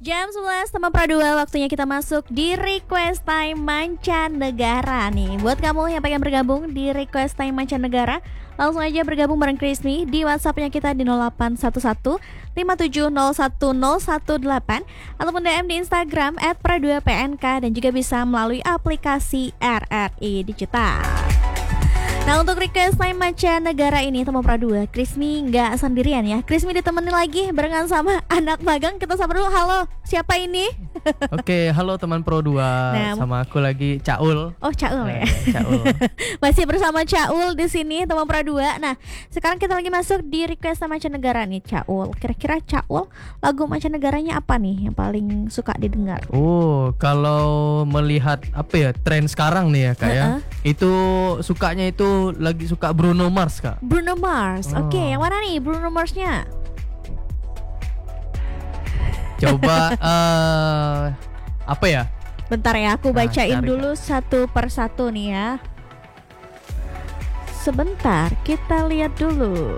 Jam 11 teman Pradua, waktunya kita masuk di Request Time Mancanegara nih. Buat kamu yang pengen bergabung di Request Time Mancanegara, langsung aja bergabung bareng Krismi di WhatsAppnya kita di 0811 57010118 ataupun DM di Instagram @pradua_pnk dan juga bisa melalui aplikasi RRI Digital. Nah, untuk Request Time Mancanegara ini teman Pradua, Krismi nggak sendirian ya. Krismi ditemenin lagi barengan sama anak magang. Kita sapa dulu, halo, siapa ini? Oke, halo teman Pro 2. Nah, sama aku lagi Caul. Oh, Caul ya. Caul. Masih bersama Caul di sini teman Pradua. Nah, sekarang kita lagi masuk di Request Time Mancanegara nih, Caul. Kira-kira Caul lagu mancanegaranya apa nih yang paling suka didengar? Oh, kalau melihat apa ya tren sekarang nih ya Kak ya, itu sukanya itu lagi suka Bruno Mars Kak. Bruno Mars. Oke, yang mana nih Bruno Mars-nya? Coba apa ya? Bentar ya, aku bacain cari, dulu satu persatu nih ya. Sebentar, kita lihat dulu.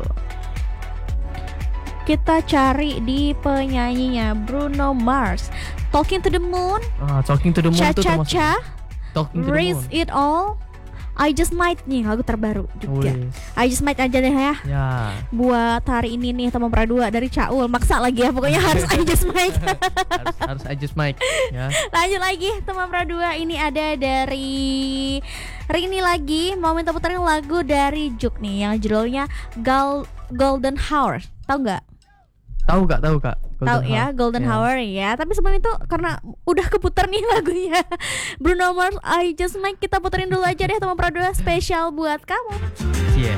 Kita cari di penyanyinya Bruno Mars. Talking to the Moon, Talking to the Moon Cha tuh Cha termasuk Cha, Talking to the Raise Moon. It All, I Just Might nih lagu terbaru juga. Wih. I Just Might aja deh ya. Ya. Buat hari ini nih teman Pradua dari Caul, maksa lagi ya, pokoknya harus I Just Might. harus I Just Might ya. Lanjut lagi teman Pradua, ini ada dari Rini lagi mau minta puterin lagu dari Juk nih yang judulnya Golden Hour. Tahu nggak? Tahu Kak? Tahu ya, Golden Hour ya. Tapi sebelum itu karena udah keputar nih lagunya Bruno Mars I Just Might, kita puterin dulu aja deh teman Pradua, spesial buat kamu. Iya.